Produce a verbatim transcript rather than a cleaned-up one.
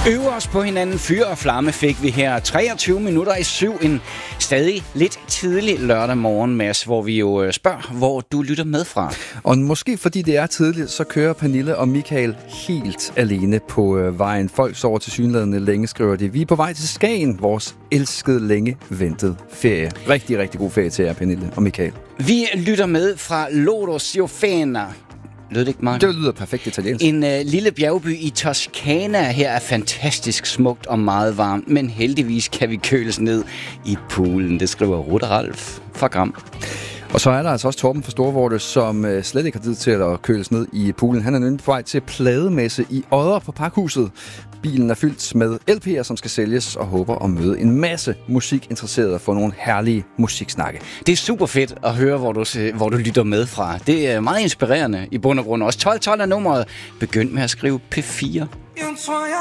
Øver os på hinanden, fyr og flamme fik vi her. treogtyve minutter i syv, en stadig lidt tidlig lørdag morgen, Mads, hvor vi jo spørger, hvor du lytter med fra. Og måske fordi det er tidligt, så kører Pernille og Michael helt alene på øh, vejen. Folk sover tilsyneladende længe, skriver de. Vi er på vej til Skagen, vores elskede, længe ventede ferie. Rigtig, rigtig god ferie til jer, Pernille og Michael. Vi lytter med fra Loro Siofana. Lød det ikke meget? Det lyder perfekt italiensk. En øh, lille bjergby i Toskana her er fantastisk smukt og meget varmt, men heldigvis kan vi køles ned i poolen. Det skriver Rutte Ralf fra Gram. Og så er der altså også Torben fra Storvorte, som øh, slet ikke har tid til at køles ned i poolen. Han er nemlig på vej til plademesse i Odder på Pakhuset. Bilen er fyldt med L P'er, som skal sælges, og håber at møde en masse musikinteresserede og få nogle herlige musiksnakke. Det er super fedt at høre, hvor du, hvor du lytter med fra. Det er meget inspirerende i bund og grund også. tolv tolv er nummeret. Begynd med at skrive P fire.